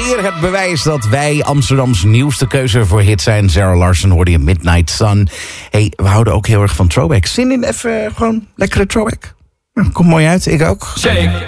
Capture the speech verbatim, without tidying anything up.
Weer het bewijs dat wij Amsterdams nieuwste keuze voor hit zijn. Zara Larsson hoorde je Midnight Sun. Hey, we houden ook heel erg van throwback. Zin in even gewoon lekkere throwback? Nou, komt mooi uit, ik ook. Shake.